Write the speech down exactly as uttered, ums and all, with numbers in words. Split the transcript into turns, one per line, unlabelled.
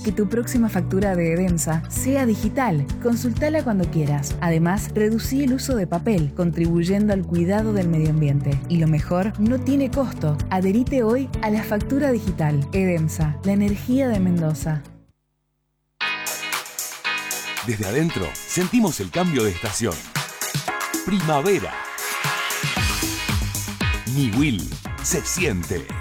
Que tu próxima factura de Edemsa sea digital. Consultala cuando quieras. Además, reducí el uso de papel, contribuyendo al cuidado del medio ambiente. Y lo mejor, no tiene costo. Adherite hoy a la factura digital. Edemsa, la energía de Mendoza.
Desde adentro, sentimos el cambio de estación. Primavera. Niwil se siente.